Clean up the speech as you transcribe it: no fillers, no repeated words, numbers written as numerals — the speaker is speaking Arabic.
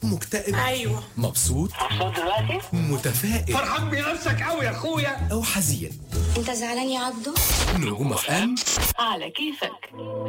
مكتئب؟ ايوه. مبسوط؟ دلوقتي متفائل؟ فرحان بنفسك قوي يا اخويا. أو حزين؟ انت زعلان يا عبدو؟ نجوم اف ام على كيفك.